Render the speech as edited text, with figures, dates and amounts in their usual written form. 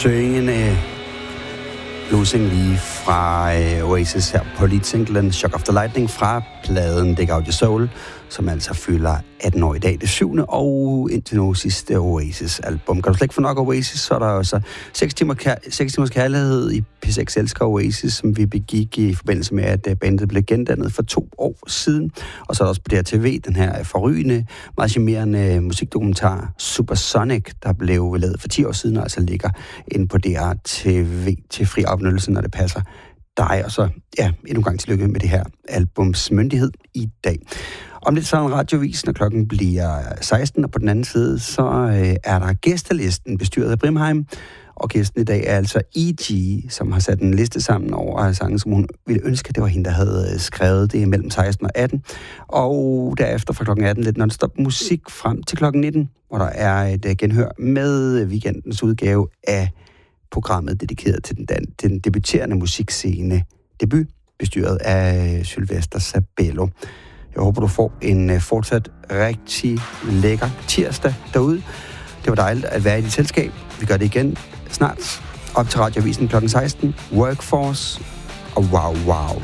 syngende bluesing lige fra Oasis her på lead-singlen Shock of the Lightning fra pladen Dig Out Your Soul, som altså fylder 18 år i dag. Det 7. og indtil nu sidste Oasis-album. Kan du slet ikke få nok Oasis, så er der også 6 timers kærlighed i P6 Elsker Oasis, som vi begik i forbindelse med, at bandet blev gendannet for 2 år siden. Og så er der også på DRTV den her forrygende, meget charmerende musikdokumentar Supersonic, der blev lavet for 10 år siden, og altså ligger inde på DRTV til fri opnyttelse, når det passer dig. Og så, ja, endnu en gang tillykke med det her albums myndighed i dag. Om lidt så er en radiovis, når klokken bliver 16, og på den anden side, så er der gæstelisten bestyret af Brimheim. Og gæsten i dag er altså E.G., som har sat en liste sammen over sange, som hun ville ønske, det var hende, der havde skrevet det mellem 16 og 18. Og derefter fra klokken 18 lidt non-stop musik frem til klokken 19, hvor der er et genhør med weekendens udgave af programmet dedikeret til den debuterende musikscene debut, bestyret af Sylvester Sabello. Jeg håber, du får en fortsat rigtig lækker tirsdag derude. Det var dejligt at være i dit selskab. Vi gør det igen snart. Op til Radioavisen kl. 16. Workforce og Wow Wow.